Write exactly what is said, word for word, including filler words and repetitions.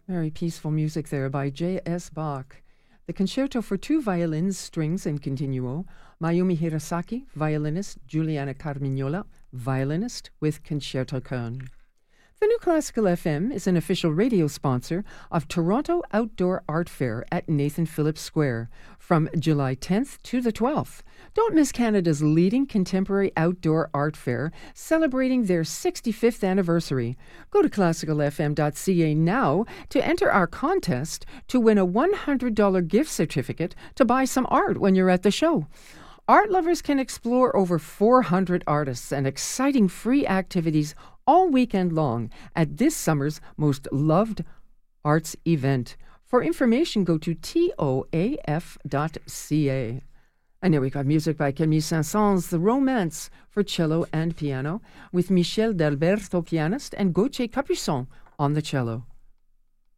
Very peaceful music there by J S. Bach. The Concerto for Two Violins, Strings, and Continuo, Mayumi Hirasaki, violinist, Giuliana Carmignola, violinist, with Concerto Köln. The New Classical F M is an official radio sponsor of Toronto Outdoor Art Fair at Nathan Phillips Square from July tenth to the twelfth. Don't miss Canada's leading contemporary outdoor art fair celebrating their sixty-fifth anniversary. Go to classical f m dot c a now to enter our contest to win a one hundred dollars gift certificate to buy some art when you're at the show. Art lovers can explore over four hundred artists and exciting free activities all weekend long at this summer's most loved arts event. For information, go to T O A F dot C A. And here we got music by Camille Saint-Saëns, The Romance for cello and piano, with Michel D'Alberto, pianist, and Gauthier Capuçon on the cello.